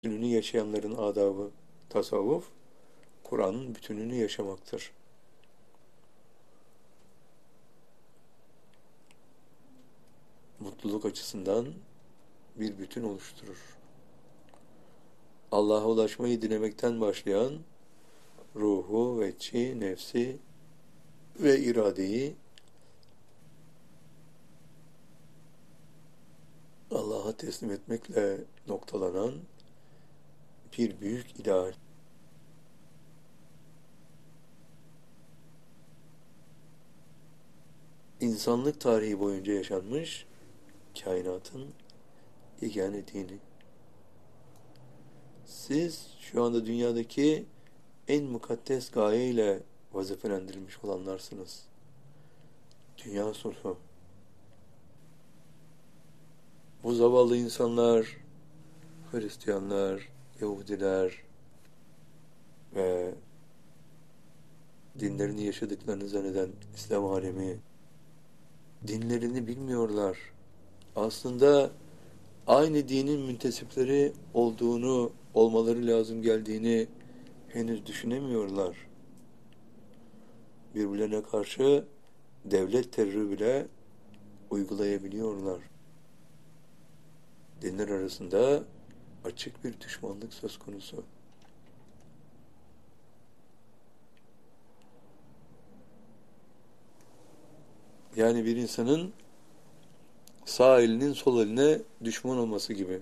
bütününü yaşayanların adabı tasavvuf, Kur'an'ın bütününü yaşamaktır. Mutluluk açısından bir bütün oluşturur. Allah'a ulaşmayı dilemekten başlayan ruhu, veçi, nefsi ve iradeyi Allah'a teslim etmekle noktalanan bir büyük ideal. İnsanlık tarihi boyunca yaşanmış kainatın yegane dini. Siz şu anda dünyadaki en mukaddes gayeyle vazifelendirilmiş olanlarsınız. Dünya sulhu. Bu zavallı insanlar, Hristiyanlar, Yahudiler ve dinlerini yaşadıklarını zanneden İslam alemi, dinlerini bilmiyorlar. Aslında aynı dinin müntesipleri olduğunu, olmaları lazım geldiğini henüz düşünemiyorlar. Birbirlerine karşı devlet terörü bile uygulayabiliyorlar. Dinler arasında açık bir düşmanlık söz konusu. Yani bir insanın sağ elinin sol eline düşman olması gibi.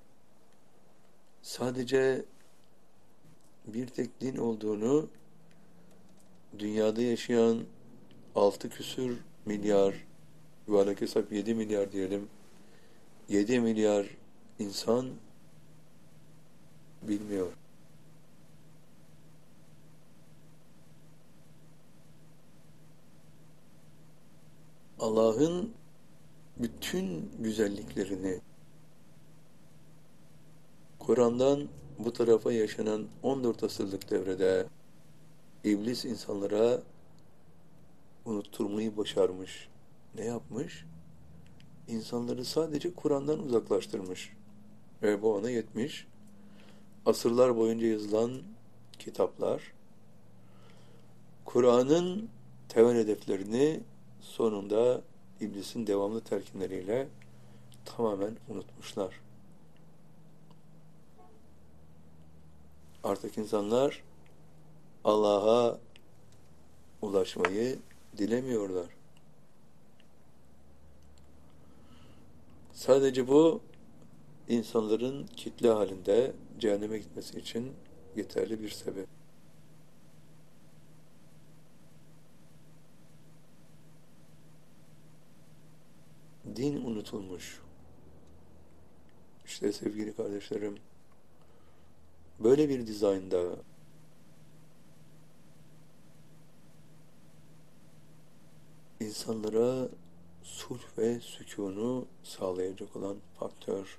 Sadece bir tek din olduğunu dünyada yaşayan 6 küsür milyar, yuvarlak hesap 7 milyar diyelim, 7 milyar insan bilmiyor. Allah'ın bütün güzelliklerini Kur'an'dan bu tarafa yaşanan 14 asırlık devrede iblis insanlara unutturmayı başarmış. Ne yapmış? İnsanları sadece Kur'an'dan uzaklaştırmış. Ve bu ona yetmiş. Asırlar boyunca yazılan kitaplar, Kur'an'ın temel hedeflerini sonunda iblisin devamlı telkinleriyle tamamen unutmuşlar. Artık insanlar Allah'a ulaşmayı dilemiyorlar. Sadece bu insanların kitle halinde cehenneme gitmesi için yeterli bir sebep. Din unutulmuş. İşte sevgili kardeşlerim, böyle bir dizaynda insanlara sulh ve sükûnu sağlayacak olan faktör,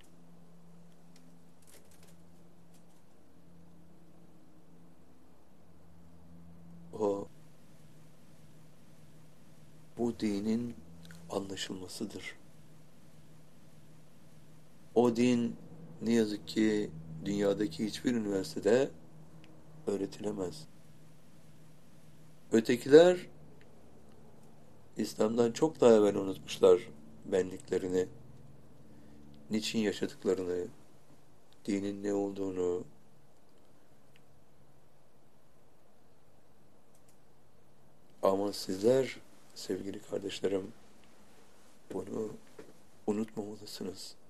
o bu dinin anlaşılmasıdır. O din ne yazık ki dünyadaki hiçbir üniversitede öğretilemez. Ötekiler İslam'dan çok daha evvel unutmuşlar benliklerini, niçin yaşadıklarını, dinin ne olduğunu. Ama sizler sevgili kardeşlerim bunu unutmamalısınız.